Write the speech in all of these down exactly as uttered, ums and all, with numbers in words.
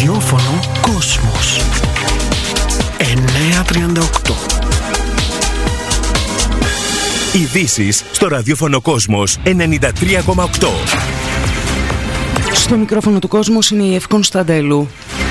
ραδιόφωνο Κόσμος εννιακόσια τριάντα οκτώ. Ειδήσεις στο ραδιόφωνο Κόσμος ενενήντα τρία κόμμα οκτώ. Στο μικρόφωνο του Κόσμος είναι η Ευ Κωνσταντέλου.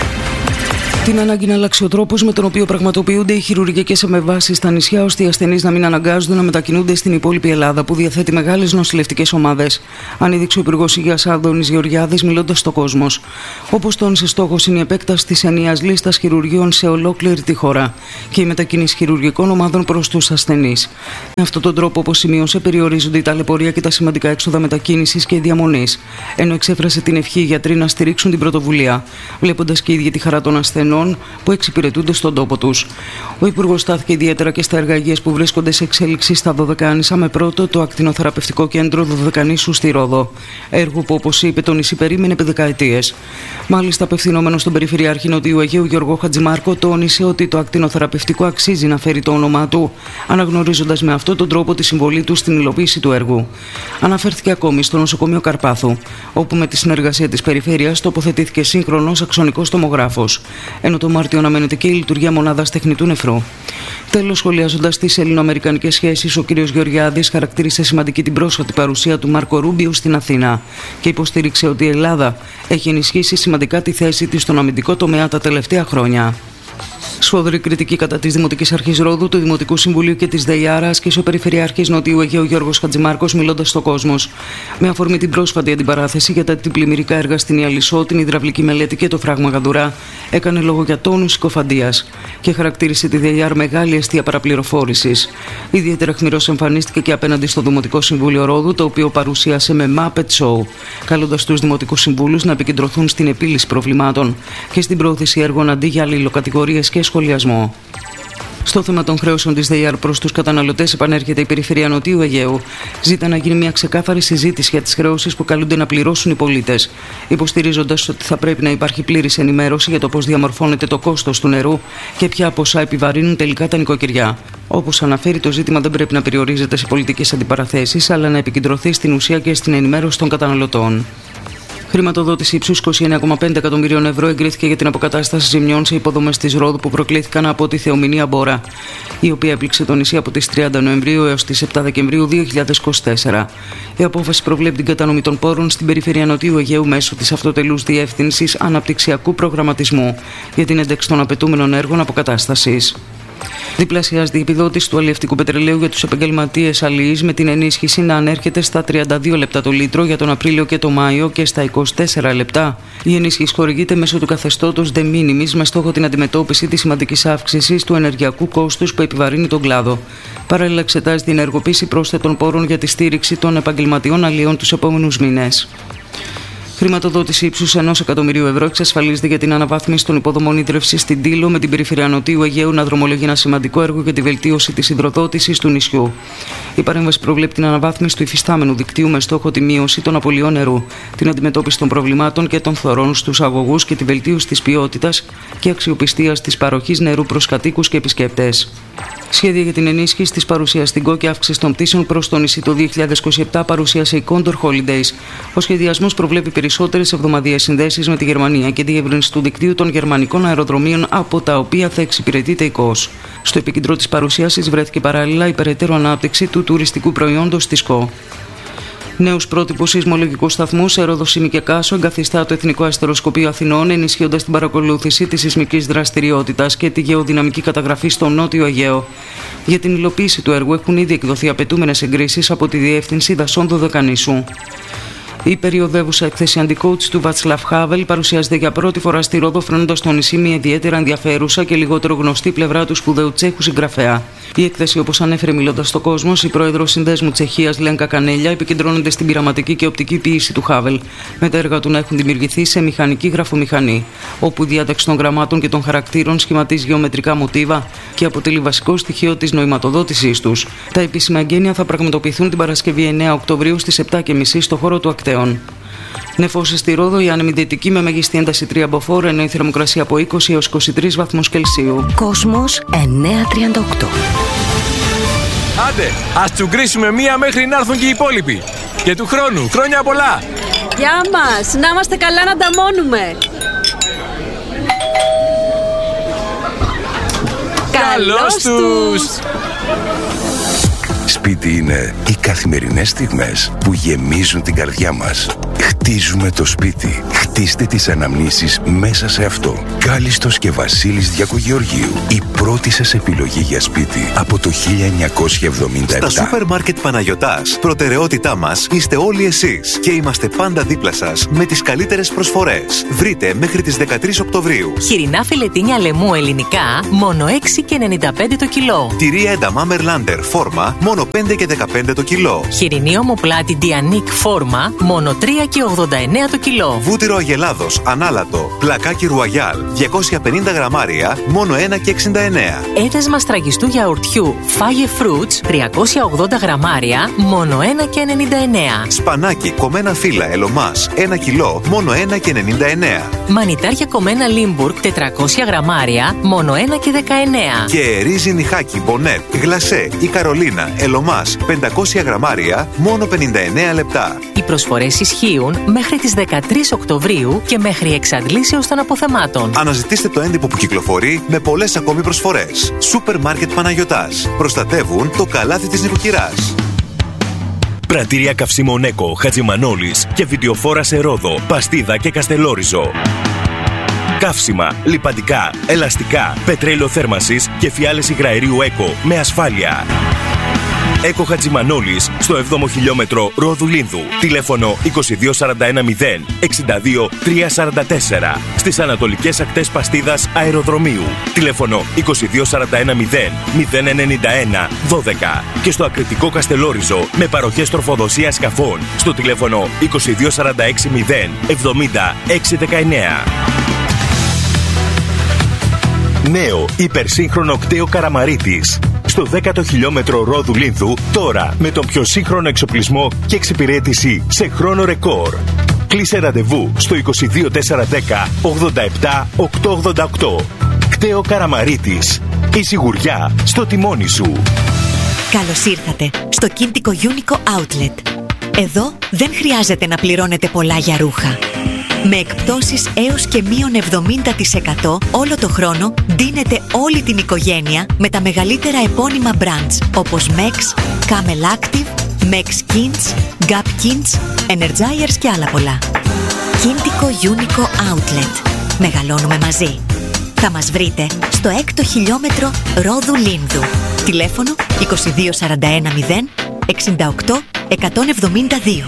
Την ανάγκη να αλλάξει ο τρόπος με τον οποίο πραγματοποιούνται οι χειρουργικές επεμβάσεις στα νησιά, ώστε οι ασθενείς να μην αναγκάζονται να μετακινούνται στην υπόλοιπη Ελλάδα, που διαθέτει μεγάλες νοσηλευτικές ομάδες, ανέδειξε ο Υπουργός Υγείας Άδωνης Γεωργιάδης μιλώντας στο Κόσμος. Όπως τόνισε, στόχος είναι η επέκταση της ενιαίας λίστας χειρουργείων σε ολόκληρη τη χώρα και η μετακίνηση χειρουργικών ομάδων προς τους ασθενείς. Με αυτόν τον τρόπο, όπως σημείωσε, περιορίζονται η ταλαιπωρία και τα σημαντικά έξοδα μετακίνησης και διαμονής, ενώ εξέφρασε την ευχή οι γιατροί να στηρίξουν την πρωτοβουλία, βλέποντας και η ίδια τη χαρά των ασθενών που εξυπηρετούνται στον τόπο τους. Ο Υπουργός στάθηκε ιδιαίτερα και στα έργα υγείας που βρίσκονται σε εξέλιξη στα Δωδεκάνησα, με πρώτο το ακτινοθεραπευτικό κέντρο Δωδεκανήσου στη Ρόδο. Έργο που, όπως είπε, τον νησί περίμενε επί δεκαετίες. Μάλιστα, απευθυνόμενο στον Περιφερειάρχη Νοτιού Αιγαίου Γιώργο Χατζημάρκο, τόνισε ότι το ακτινοθεραπευτικό αξίζει να φέρει το όνομά του, αναγνωρίζοντας με αυτόν τον τρόπο τη συμβολή του στην υλοποίηση του έργου. Αναφέρθηκε ακόμη στο νοσοκομείο Καρπάθου, όπου με τη συνεργασία της Περιφέρειας τοποθετήθηκε σύγχρονος αξονικός τομογράφος, ενώ το Μάρτιο αναμένεται και η λειτουργία μονάδας τεχνητού νεφρού. Τέλος, σχολιάζοντας τις ελληνοαμερικανικές σχέσεις, ο κ. Γεωργιάδης χαρακτήρισε σημαντική την πρόσφατη παρουσία του Μάρκο Ρούμπιο στην Αθήνα και υποστήριξε ότι η Ελλάδα έχει ενισχύσει σημαντικά τη θέση της στον αμυντικό τομέα τα τελευταία χρόνια. Σφοδρή κριτική κατά της Δημοτικής Αρχής Ρόδου, του Δημοτικού Συμβουλίου και της ΔΕΙΑΡΑ άσκησε ο Περιφερειάρχης Νοτιού Αιγαίου Γιώργος Χατζημάρκος μιλώντας στο Κόσμος. Με αφορμή την πρόσφατη αντιπαράθεση για τα αντιπλημμυρικά έργα στην Ιαλισσό, την υδραυλική μελέτη και το φράγμα Γαδουρά, έκανε λόγο για τόνους συκοφαντίας και χαρακτήρισε τη ΔΕΙΑΡ μεγάλη αιστεία παραπληροφόρησης. Ιδιαίτερα χμηρός εμφανίστηκε και απέναντι στο Δημοτικό Συμβούλιο Ρόδου, το οποίο παρουσίασε με Muppet Show, καλώντας τους Δημοτικούς Συμβούλους να επικεντρωθούν στην επίλυση προβλημάτων και στην πρόθεση έργων αντί για αλληλοκατηγορίες και σχολιασμό. Στο θέμα των χρέωσεων της ΔΕΙΑΡ προς τους καταναλωτές επανέρχεται η Περιφέρεια Νοτιού Αιγαίου. Ζήτα να γίνει μια ξεκάθαρη συζήτηση για τις χρεώσεις που καλούνται να πληρώσουν οι πολίτες, υποστηρίζοντας ότι θα πρέπει να υπάρχει πλήρης ενημέρωση για το πώς διαμορφώνεται το κόστος του νερού και ποια ποσά επιβαρύνουν τελικά τα νοικοκυριά. Όπως αναφέρει, το ζήτημα δεν πρέπει να περιορίζεται σε πολιτικές αντιπαραθέσεις, αλλά να επικεντρωθεί στην ουσία και στην ενημέρωση των καταναλωτών. Χρηματοδότηση ύψους είκοσι εννέα κόμμα πέντε εκατομμυρίων ευρώ εγκρίθηκε για την αποκατάσταση ζημιών σε υποδομές της Ρόδου που προκλήθηκαν από τη θεομηνία Μπόρα, η οποία έπληξε το νησί από τις τριάντα Νοεμβρίου έως τις επτά Δεκεμβρίου δύο χιλιάδες είκοσι τέσσερα. Η απόφαση προβλέπει την κατανομή των πόρων στην Περιφέρεια Νοτιού Αιγαίου μέσω της Αυτοτελούς Διεύθυνσης Αναπτυξιακού Προγραμματισμού για την ένταξη των απαιτούμενων έργων αποκατάστασης. Διπλασιάζεται η επιδότηση του αλλιευτικού πετρελαίου για τους επαγγελματίες αλλιείς, με την ενίσχυση να ανέρχεται στα τριάντα δύο λεπτά το λίτρο για τον Απρίλιο και τον Μάιο και στα είκοσι τέσσερα λεπτά. Η ενίσχυση χορηγείται μέσω του καθεστώτος de minimis, με στόχο την αντιμετώπιση της σημαντικής αύξησης του ενεργειακού κόστους που επιβαρύνει τον κλάδο. Παράλληλα, εξετάζει την ενεργοποίηση πρόσθετων πόρων για τη στήριξη των επαγγελματιών αλλιών τους επόμενους μήνες. Χρηματοδότηση ύψους ενός εκατομμυρίου ευρώ εξασφαλίζεται για την αναβάθμιση των υποδομών ίδρυυσης στην Τήλο, με την Περιφέρεια Νοτιού Αιγαίου να δρομολογεί ένα σημαντικό έργο για τη βελτίωση της υδροδότησης του νησιού. Η παρέμβαση προβλέπει την αναβάθμιση του υφιστάμενου δικτύου με στόχο τη μείωση των απολειών νερού, την αντιμετώπιση των προβλημάτων και των θωρών στους αγωγούς και τη βελτίωση της ποιότητας και αξιοπιστίας της παροχής νερού προς κατοίκους και επισκέπτες. Σχέδια για την ενίσχυση της παρουσίας στην ΚΟ και αύξηση των πτήσεων προς το νησί το δύο χιλιάδες είκοσι επτά παρουσίασε η Condor Holidays. Ο σχεδιασμός προβλέπει περισσότερες εβδομαδιαίες συνδέσεις με τη Γερμανία και διεύρυνση του δικτύου των γερμανικών αεροδρομίων, από τα οποία θα εξυπηρετείται η ΚΟΣ. Στο επίκεντρο της παρουσίασης βρέθηκε παράλληλα η περαιτέρω ανάπτυξη του τουριστικού προϊόντος της ΚΟ. Νέους πρότυπους σεισμολογικού σταθμού σε Ρόδο, Σύμη και Κάσο εγκαθιστά το Εθνικό Αστεροσκοπείο Αθηνών, ενισχύοντας την παρακολούθηση της σεισμικής δραστηριότητας και τη γεωδυναμική καταγραφή στο Νότιο Αιγαίο. Για την υλοποίηση του έργου έχουν ήδη εκδοθεί απαιτούμενες εγκρίσεις από τη Διεύθυνση Δασών Δωδεκανήσου. Η περιοδεύουσα έκθεση Anti-Coach του Václav Havel παρουσιάζεται για πρώτη φορά στη Ρόδο, φρονώντας στο νησί μια ιδιαίτερα ενδιαφέρουσα και λιγότερο γνωστή πλευρά του σπουδαίου Τσέχου συγγραφέα. Η έκθεση, όπως ανέφερε μιλώντας στο Κόσμος, η πρόεδρος Συνδέσμου Τσεχίας Λένκα Κανέλια, επικεντρώνεται στην πειραματική και οπτική ποίηση του Χάβελ, με τα έργα του να έχουν δημιουργηθεί σε μηχανική γραφομηχανή, όπου η διάταξη των γραμμάτων και των χαρακτήρων σχηματίζει γεωμετρικά μοτίβα και αποτελεί βασικό στοιχείο της νοηματοδότησής τους. Τα επίσημα εγγένεια θα πραγματοποιηθούν την Παρασκευή εννέα Οκτωβρίου στις επτά και μισή στο χώρο του Ακτέων. Νεφώσεις στη Ρόδο, η άνεμη δυτική με μέγιστη ένταση τρία μποφόρ, ενώ η θερμοκρασία από είκοσι έως είκοσι τρεις βαθμούς Κελσίου. Κόσμος εννιακόσια τριάντα οκτώ. Άντε, ας τσουγκρίσουμε μία μέχρι να έρθουν και οι υπόλοιποι. Και του χρόνου, χρόνια πολλά! Γεια μας, να είμαστε καλά να ανταμώνουμε. Καλώς τους! Σπίτι είναι οι καθημερινές στιγμές που γεμίζουν την καρδιά μας. Χτίζουμε το σπίτι. Χτίστε τις αναμνήσεις μέσα σε αυτό. Κάλιστος και Βασίλης Διακογεωργίου. Η πρώτη σας επιλογή για σπίτι από το χίλια εννιακόσια εβδομήντα επτά. Στα σούπερ μάρκετ Παναγιωτάς, προτεραιότητά μας είστε όλοι εσείς και είμαστε πάντα δίπλα σας με τις καλύτερες προσφορές. Βρείτε μέχρι τις δεκατρείς Οκτωβρίου. Χοιρινά φιλετίνια λαιμού ελληνικά, μόνο έξι και ενενήντα πέντε το κιλό. Τυρί ένταμα Μερλάντερ φόρμα, μόνο πέντε και δεκαπέντε το κιλό. Χοιρινή ομοπλάτη Διανίκ φόρμα, μόνο τρία και ογδόντα εννέα το κιλό. Βούτυρο Αγελάδος ανάλατο, πλακάκι Ρουαγιάλ, διακόσια πενήντα γραμμάρια, μόνο ένα και εξήντα εννέα. Έδεσμα στραγγιστού γιαουρτιού Φάγε Fruits, τριακόσια ογδόντα γραμμάρια, μόνο ένα και ενενήντα εννέα. Σπανάκι κομμένα φύλλα Ελομάς, ένα κιλό, μόνο ένα και ενενήντα εννέα. Μανιτάρια κομμένα Λίμπουργκ, τετρακόσια γραμμάρια, μόνο ένα και δεκαεννέα. Και ρύζι νυχάκι Μπονέτ, γλασέ ή Καρολίνα Ελομάς, πεντακόσια γραμμάρια, μόνο πενήντα εννέα λεπτά. Οι προσφορές ισχύουν μέχρι τις δεκατρείς Οκτωβρίου και μέχρι εξαντλήσεως των αποθεμάτων. Αναζητήστε το έντυπο που κυκλοφορεί με πολλές ακόμη προσφορές. Σούπερ μάρκετ Παναγιωτάς. Προστατεύουν το καλάθι της νοικοκυράς. Πρατήρια καυσίμων Έκο, Χατζημανόλης και βιντεοφόρα σε Ρόδο, Παστίδα και Καστελόριζο. Καύσιμα, λιπαντικά, ελαστικά, πετρέλαιο θέρμανσης και φιάλες υγραερίου Έκο με ασφάλεια. Έκο Χατζημανόλης στο έβδομο χιλιόμετρο Ρόδου Λίνδου. Τηλέφωνο είκοσι δύο σαράντα ένα μηδέν εξήντα δύο τριακόσια σαράντα τέσσερα. Στις ανατολικές ακτές Παστίδας Αεροδρομίου. Τηλέφωνο είκοσι δύο σαράντα ένα μηδέν μηδέν ενενήντα ένα δώδεκα. Και στο ακριτικό Καστελόριζο με παροχές τροφοδοσίας σκαφών στο τηλέφωνο είκοσι δύο σαράντα έξι μηδέν εβδομήντα έξι δεκαεννέα. Νέο υπερσύγχρονο κτέο Καραμαρίτης. Στο δέκατο χιλιόμετρο Ρόδου Λίνθου, τώρα με τον πιο σύγχρονο εξοπλισμό και εξυπηρέτηση σε χρόνο ρεκόρ. Κλείσε ραντεβού στο είκοσι δύο τετρακόσια δέκα ογδόντα επτά οκτακόσια ογδόντα οκτώ. Κτέο Καραμαρίτης. Η σιγουριά στο τιμόνι σου. Καλώς ήρθατε στο Κίντικο Unico Outlet. Εδώ δεν χρειάζεται να πληρώνετε πολλά για ρούχα. Με εκπτώσεις έως και μείον εβδομήντα τοις εκατό όλο το χρόνο ντύνετε όλη την οικογένεια με τα μεγαλύτερα επώνυμα brands όπως Mex, Camel Active, Mex Kins, Gap Kins, Energizers και άλλα πολλά. Kintiko Unico Outlet. Μεγαλώνουμε μαζί. Θα μας βρείτε στο έκτο χιλιόμετρο Ρόδου Λίνδου. Τηλέφωνο είκοσι δύο σαράντα ένα μηδέν εξήντα οκτώ εκατόν εβδομήντα δύο.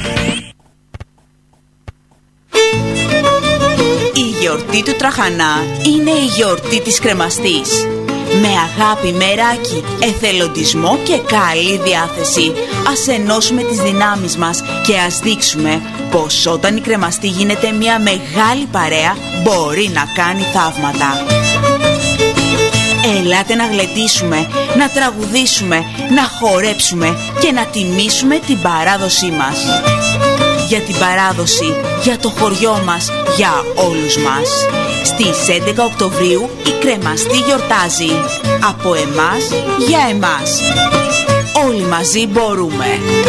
Η γιορτή του Τραχανά είναι η γιορτή της κρεμαστής. Με αγάπη, μεράκι, εθελοντισμό και καλή διάθεση, ας ενώσουμε τις δυνάμεις μας και ας δείξουμε πως όταν η κρεμαστή γίνεται μια μεγάλη παρέα μπορεί να κάνει θαύματα. Ελάτε να γλεντήσουμε, να τραγουδήσουμε, να χορέψουμε και να τιμήσουμε την παράδοσή μας. Για την παράδοση, για το χωριό μας, για όλους μας. Στις έντεκα Οκτωβρίου η κρεμαστή γιορτάζει. Από εμάς, για εμάς. Όλοι μαζί μπορούμε.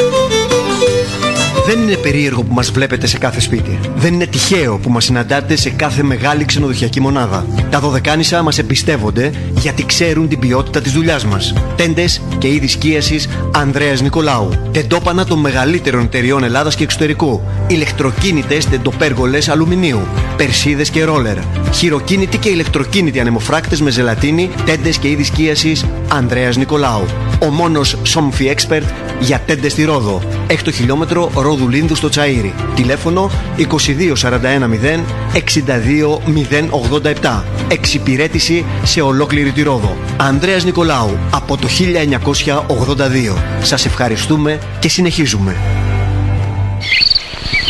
Δεν είναι περίεργο που μας βλέπετε σε κάθε σπίτι. Δεν είναι τυχαίο που μας συναντάτε σε κάθε μεγάλη ξενοδοχειακή μονάδα. Τα Δωδεκάνησα μας εμπιστεύονται γιατί ξέρουν την ποιότητα της δουλειάς μας. Τέντες και είδη σκίασης Ανδρέας Νικολάου. Τεντόπανα των μεγαλύτερων εταιριών Ελλάδας και εξωτερικού. Ηλεκτροκίνητες τεντοπέργολες αλουμινίου. Περσίδες και ρόλερ. Χειροκίνητοι και ηλεκτροκίνητοι ανεμοφράκτες με ζελατίνη. Τέντες και είδη σκίασης Ανδρέας Νικολάου. Ο μόνος Somfy Expert για τέντες στη Ρόδο. Έκτο χιλιόμετρο Ρόδου Λίνδου στο Τσαΐρι. Τηλέφωνο είκοσι δύο σαράντα ένα μηδέν εξήντα δύο μηδέν ογδόντα επτά. Εξυπηρέτηση σε ολόκληρη τη Ρόδο. Ανδρέας Νικολάου από το χίλια εννιακόσια ογδόντα δύο. Σας ευχαριστούμε και συνεχίζουμε.